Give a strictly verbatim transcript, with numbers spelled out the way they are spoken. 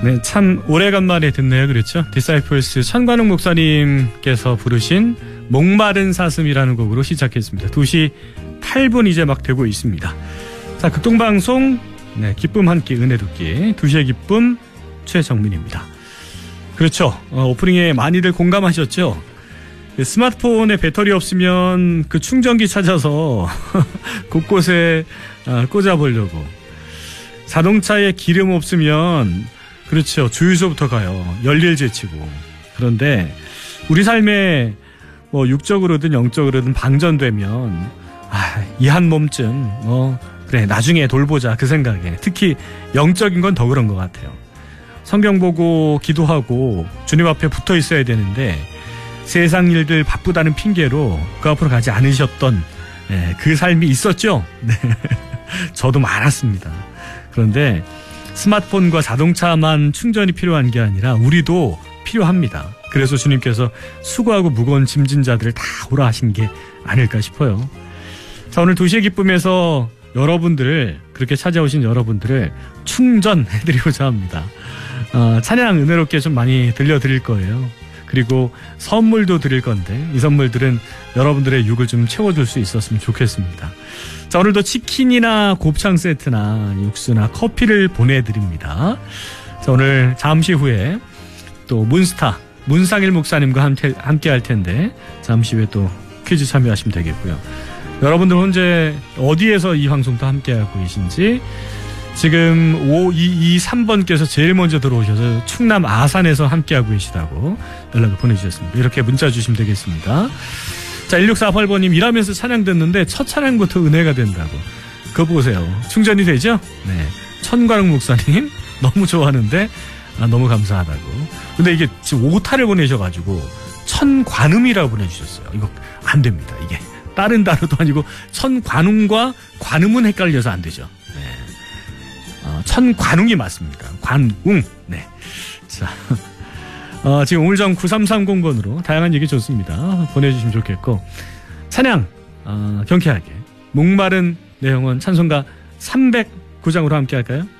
네, 참 오래간만에 듣네요. 그렇죠? 디사이플스 천관웅 목사님께서 부르신 목마른 사슴이라는 곡으로 시작했습니다. 두 시 팔 분 이제 막 되고 있습니다. 자, 극동방송 네, 기쁨 한 끼 은혜 두 끼 두 시의 기쁨 최정민입니다. 그렇죠. 어, 오프닝에 많이들 공감하셨죠? 스마트폰에 배터리 없으면 그 충전기 찾아서 곳곳에 어, 꽂아보려고, 자동차에 기름 없으면 그렇죠. 주유소부터 가요. 열일 제치고. 그런데 우리 삶에 뭐 육적으로든 영적으로든 방전되면 아, 이 한 몸쯤 어 그래 나중에 돌보자 그 생각에, 특히 영적인 건 더 그런 것 같아요. 성경 보고 기도하고 주님 앞에 붙어 있어야 되는데 세상 일들 바쁘다는 핑계로 그 앞으로 가지 않으셨던 예, 그 삶이 있었죠. 네. 저도 많았습니다. 그런데 스마트폰과 자동차만 충전이 필요한 게 아니라 우리도 필요합니다. 그래서 주님께서 수고하고 무거운 짐진 자들을 다 오라 하신 게 아닐까 싶어요. 자, 오늘 두 시의 기쁨에서 여러분들을, 그렇게 찾아오신 여러분들을 충전해드리고자 합니다. 어, 찬양 은혜롭게 좀 많이 들려드릴 거예요. 그리고 선물도 드릴 건데 이 선물들은 여러분들의 육을 좀 채워줄 수 있었으면 좋겠습니다. 자, 오늘도 치킨이나 곱창 세트나 육수나 커피를 보내드립니다. 자, 오늘 잠시 후에 또 문스타 문상일 목사님과 함께, 함께 할 텐데 잠시 후에 또 퀴즈 참여하시면 되겠고요. 여러분들 현재 어디에서 이 방송도 함께하고 계신지, 지금 오이이삼 번께서 제일 먼저 들어오셔서 충남 아산에서 함께하고 계시다고 연락을 보내주셨습니다. 이렇게 문자 주시면 되겠습니다. 자, 일육사팔 번님 일하면서 찬양 듣는데 첫 찬양부터 은혜가 된다고. 그거 보세요. 충전이 되죠? 네. 천관웅 목사님 너무 좋아하는데 아, 너무 감사하다고. 근데 이게 지금 오타를 보내셔가지고 천관음이라고 보내주셨어요. 이거 안 됩니다. 이게 다른 단어도 아니고 천관웅과 관음은 헷갈려서 안 되죠. 네. 어, 천관웅이 맞습니다. 관웅. 네. 자, 어, 지금 우물정 구삼삼공 번으로 다양한 얘기 좋습니다. 보내주시면 좋겠고, 찬양 어, 경쾌하게 목마른 내 영혼 찬송가 삼백구 장으로 함께 할까요?